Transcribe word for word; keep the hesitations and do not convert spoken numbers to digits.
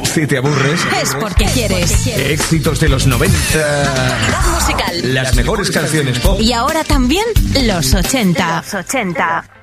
Si te aburres, es porque quieres. Éxitos de los noventa. Calidad musical. Las mejores canciones pop. Y ahora también los ochenta. Los ochenta.